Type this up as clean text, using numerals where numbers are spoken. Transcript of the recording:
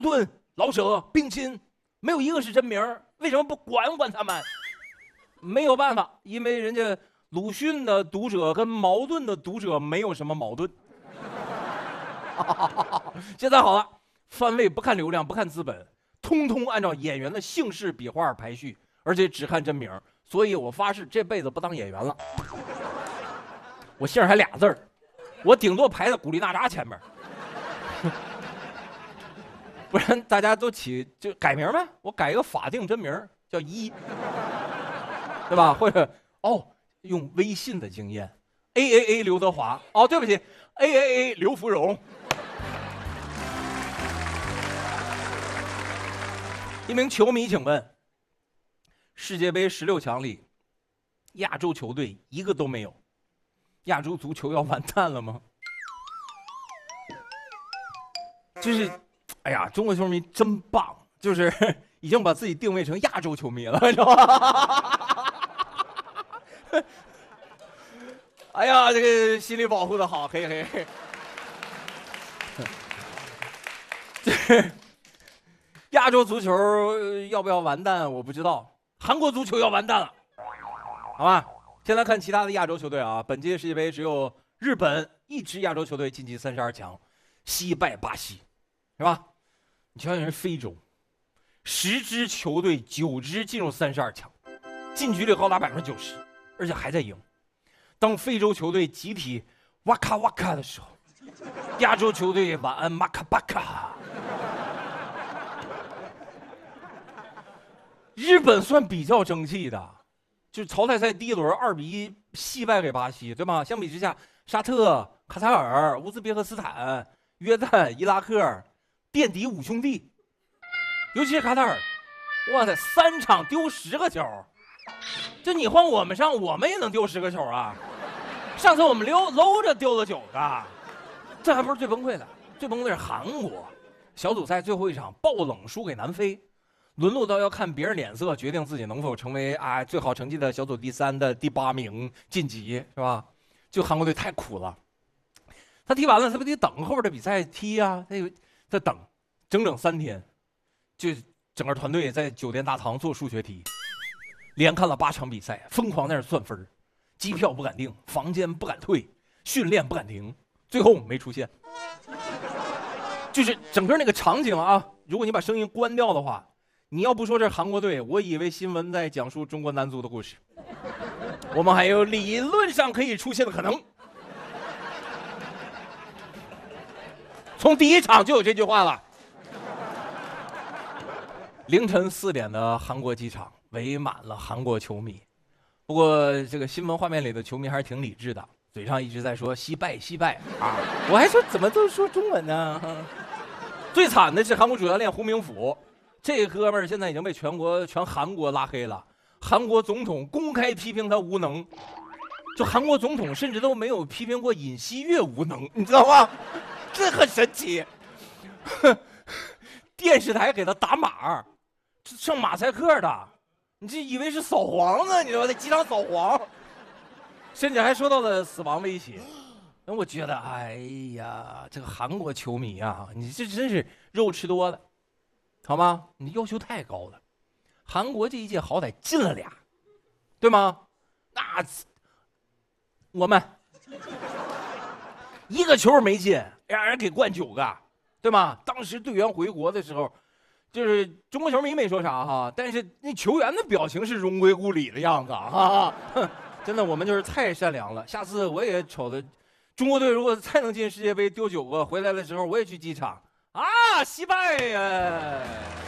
论、老舍、冰心，没有一个是真名，为什么不管管他们？没有办法，因为人家鲁迅的读者跟茅盾的读者没有什么矛盾。现在好了，番位不看流量，不看资本，通通按照演员的姓氏笔画排序，而且只看真名。所以我发誓这辈子不当演员了。我姓还俩字儿，我顶多排在古力娜扎前面。不然大家都就改名呗，我改一个法定真名叫一，对吧？或者用微信的经验 ，AAA 刘德华，对不起 ，AAA 刘芙蓉。一名球迷请问，世界杯16强里，亚洲球队一个都没有，亚洲足球要完蛋了吗？就是，哎呀，中国球迷真棒，就是已经把自己定位成亚洲球迷了，是吧？哎呀，这个心理保护的好，嘿嘿嘿。这亚洲足球要不要完蛋，我不知道。韩国足球要完蛋了，好吧？先来看其他的亚洲球队啊，本届世界杯只有日本一支亚洲球队晋级32强，惜败巴西，是吧？你瞧瞧人非洲，10支球队9支进入32强，进局率高达90%，而且还在赢。当非洲球队集体哇卡哇卡的时候，亚洲球队晚安马卡巴卡。日本算比较争气的，就是淘汰赛第一轮2-1惜败给巴西，对吗？相比之下，沙特、卡塔尔、乌兹别克斯坦、约旦、伊拉克垫底5兄弟，尤其是卡塔尔，哇塞，3场丢10个球，这你换我们上，我们也能丢10个球啊！上次我们搂着丢了9个，这还不是最崩溃的，最崩溃的是韩国，小组赛最后一场爆冷输给南非。沦落到要看别人脸色决定自己能否成为最好成绩的小组第3的第8名晋级，是吧？就韩国队太苦了，他踢完了，他不得等后边的比赛踢啊？他等整整3天，就整个团队在酒店大堂做数学题，连看了8场比赛，疯狂在那算分，机票不敢订，房间不敢退，训练不敢停，最后没出现。就是整个那个场景啊，如果你把声音关掉的话。你要不说这韩国队，我以为新闻在讲述中国男足的故事。我们还有理论上可以出现的可能。从第1场就有这句话了。凌晨4点的韩国机场围满了韩国球迷，不过这个新闻画面里的球迷还是挺理智的，嘴上一直在说惜败惜败啊！我还说怎么都说中文呢？最惨的是韩国主教练胡明甫。这哥们儿现在已经被全韩国拉黑了，韩国总统公开批评他无能，就韩国总统甚至都没有批评过尹锡悦无能，你知道吗？这很神奇。电视台给他打码，上马赛克的，你这以为是扫黄呢？你说在机场扫黄，甚至还说到了死亡威胁。那我觉得，哎呀，这个韩国球迷啊，你这真是肉吃多了。好吗？你要求太高了。韩国这一届好歹进了2，对吗？那我们1个球没进，让人给灌9个，对吗？当时队员回国的时候，就是中国球迷没说啥哈，但是那球员的表情是荣归故里的样子啊！真的，我们就是太善良了。下次我也瞅着中国队如果再能进世界杯丢9个，回来的时候我也去机场。惜败呀！